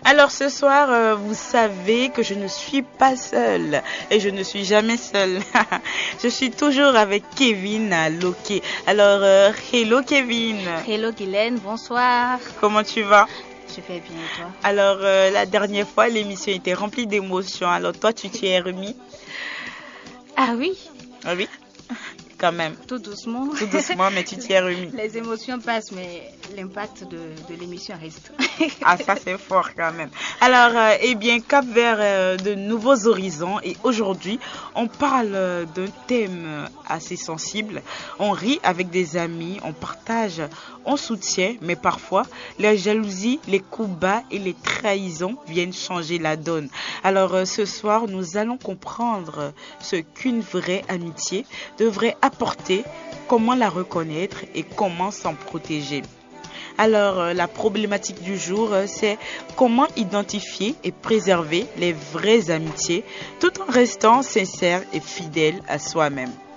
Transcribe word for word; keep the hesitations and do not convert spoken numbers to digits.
Alors ce soir, euh, vous savez que je ne suis pas seule et je ne suis jamais seule. Je suis toujours avec Kevin à Loké. Alors, euh, hello Kevin. Hello Guylaine, bonsoir. Comment tu vas? Je vais bien et toi? Alors, euh, la dernière fois, l'émission était remplie d'émotions. Alors toi, tu t'y es remis? Ah oui? Ah oui, quand même. Tout doucement. Tout doucement, mais tu t'y es remis. Les émotions passent, mais l'impact de, de l'émission reste. Ah, ça c'est fort quand même. Alors, euh, eh bien, cap vers euh, de nouveaux horizons. Et aujourd'hui, on parle euh, d'un thème euh, assez sensible. On rit avec des amis, on partage, on soutient, mais parfois, les jalousies, les coups bas et les trahisons viennent changer la donne. Alors, euh, ce soir, nous allons comprendre ce qu'une vraie amitié devrait apporter, comment la reconnaître et comment s'en protéger. Alors, euh, la problématique du jour, euh, c'est comment identifier et préserver les vraies amitiés tout en restant sincère et fidèle à soi-même.